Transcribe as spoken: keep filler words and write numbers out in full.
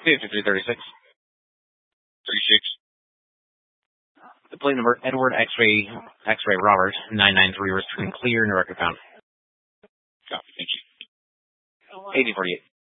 fifty-three thirty-six. thirty-six. The plate number, Edward X-Ray, X-Ray Robert, nine nine three, returning clear in the record pound. Copy, thank you. eighty forty-eight.